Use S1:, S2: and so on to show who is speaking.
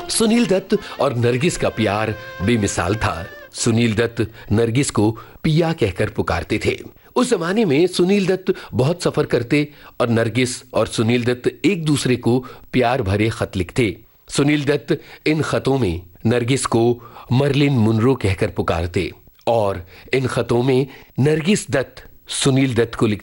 S1: सुनील दत्त और नरगिस का प्यार बेमिसाल था। सुनील दत्त नरगिस को पिया कहकर पुकारते थे। उस जमाने में सुनील दत्त बहुत सफर करते और नरगिस और सुनील दत्त एक दूसरे को प्यार भरे खत लिखते। सुनील दत्त इन खतों में नरगिस को मर्लिन मुनरो कहकर पुकारते और इन खतों में नरगिस दत्त सुनील दत्त को लिखती